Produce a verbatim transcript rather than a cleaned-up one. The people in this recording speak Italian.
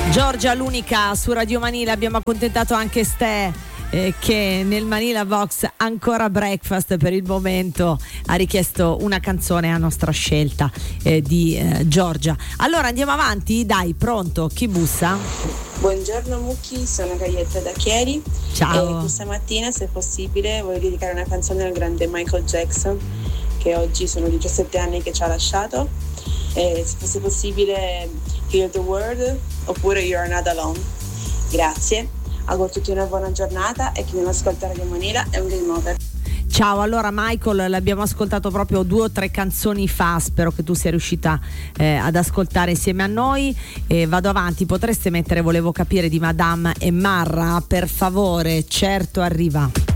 Giorgia l'unica su Radio Manila. Abbiamo accontentato anche Ste eh, che nel Manila Box ancora breakfast per il momento ha richiesto una canzone a nostra scelta eh, di eh, Giorgia. Allora andiamo avanti, dai, pronto, chi bussa? Buongiorno Mucchi, sono Gaglietta da Chieri. Ciao. E questa mattina, se possibile, voglio dedicare una canzone al grande Michael Jackson, che oggi sono diciassette anni che ci ha lasciato. E se fosse possibile, Heal the World oppure You're Not Alone. Grazie, auguro a tutti una buona giornata e chi non ascolta Radio Manila è un game over. Ciao, allora Michael l'abbiamo ascoltato proprio due o tre canzoni fa, spero che tu sia riuscita eh, ad ascoltare insieme a noi. Eh, vado avanti, potreste mettere Volevo capire di Madame e Marra, per favore? Certo, arriva.